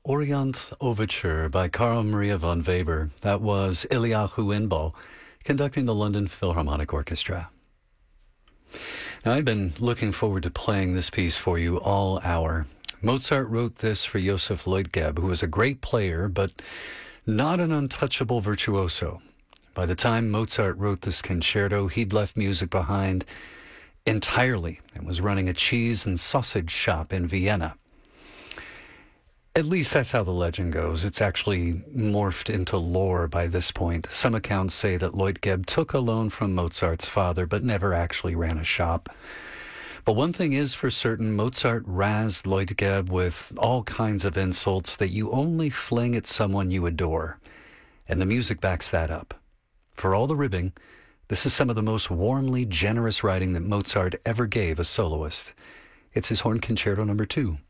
Orient Overture by Carl Maria von Weber. That was Eliyahu Inbal conducting the London Philharmonic Orchestra. Now, I've been looking forward to playing this piece for you all hour. Mozart wrote this for Joseph Leutgeb, who was a great player, but not an untouchable virtuoso. By the time Mozart wrote this concerto, he'd left music behind entirely and was running a cheese and sausage shop in Vienna. At least that's how the legend goes. It's actually morphed into lore by this point. Some accounts say that Leutgeb took a loan from Mozart's father, but never actually ran a shop. But one thing is for certain, Mozart razzed Leutgeb with all kinds of insults that you only fling at someone you adore. And the music backs that up. For all the ribbing, this is some of the most warmly generous writing that Mozart ever gave a soloist. It's his Horn Concerto No. 2.